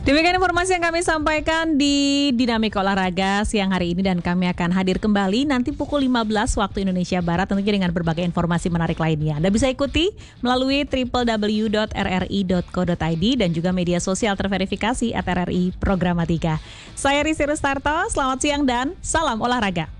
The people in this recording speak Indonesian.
Demikian informasi yang kami sampaikan di Dinamika Olahraga siang hari ini, dan kami akan hadir kembali nanti pukul 15 waktu Indonesia Barat tentunya dengan berbagai informasi menarik lainnya. Anda bisa ikuti melalui www.rri.co.id dan juga media sosial terverifikasi @RRI Programatika. Saya Rizky Rustarto, selamat siang dan salam olahraga.